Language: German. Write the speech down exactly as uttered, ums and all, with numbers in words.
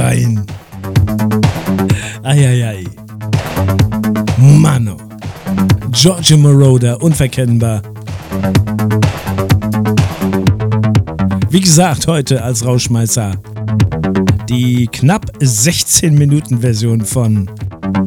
rein. Eieiei. Mano. Giorgio Moroder, unverkennbar. Wie gesagt, heute als Rauschmeißer die knapp sechzehn Minuten Version von